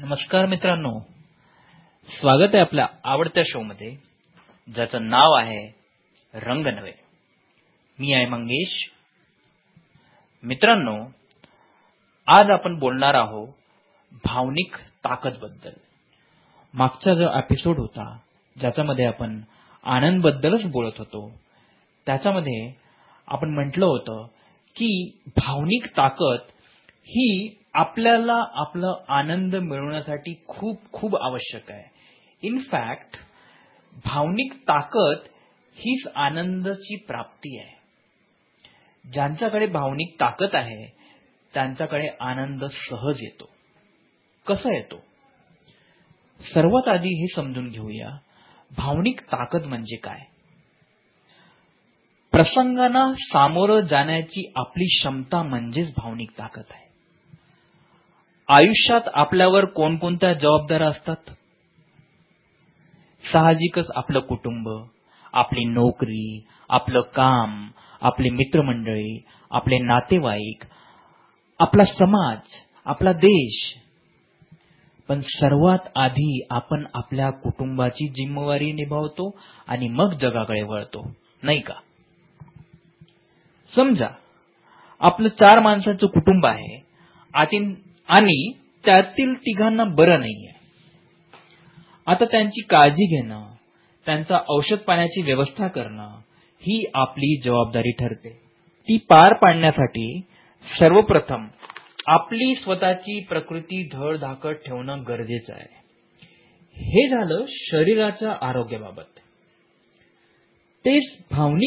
नमस्कार मित्रांनो, स्वागत आहे आपल्या आवडत्या शो मध्ये ज्याचं नाव आहे रंग नवे. मी आहे मंगेश. मित्रांनो, आज आपण बोलणार आहोत भावनिक ताकदबद्दल. मागचा जो एपिसोड होता ज्याच्यामध्ये आपण आनंद बद्दलच बोलत होतो, त्याच्यामध्ये आपण म्हटलं होतं की भावनिक ताकद ही आपल्याला आपला आनंद मिळवण्यासाठी खूप खूप आवश्यक आहे. इनफॅक्ट भावनिक ताकद हीच आनंदाची प्राप्ती आहे. ज्यांच्याकडे भावनिक ताकद आहे त्यांच्याकडे आनंद सहज येतो. कसा येतो? सर्वात आधी हे समजून घेऊया, भावनिक ताकद म्हणजे काय. प्रसंगांना सामोरं जाण्याची आपली क्षमता म्हणजेच भावनिक ताकद आहे. आयुष्यात आपल्यावर कोणकोणत्या जबाबदाऱ्या असतात? साहजिकच आपलं कुटुंब, आपली नोकरी, आपलं काम, आपले मित्रमंडळी, आपले नातेवाईक, आपला समाज, आपला देश. पण सर्वात आधी आपण आपल्या कुटुंबाची जिम्मेवारी निभावतो आणि मग जगाकडे वळतो, नाही का? समजा आपलं 4 माणसाचं कुटुंब आहे आणि त्यातील तिघांना बरं नाहीये. आता त्यांची काळजी घेणं, त्यांचा औषध पाण्याची व्यवस्था करणं ही आपली जबाबदारी ठरते. ती पार पाडण्यासाठी सर्वप्रथम आपली स्वतःची प्रकृती धडधाकट ठेवणं गरजेचं आहे. हे झालं शरीराच्या आरोग्याबाबत. तेच भावनिक